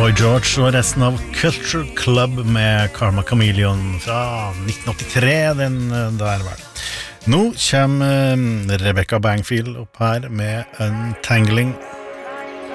Boy George og resten av Culture Club med Karma Chameleon fra 1983, den der var det. Nå kommer Rebecca Bangfield opp her med Untangling.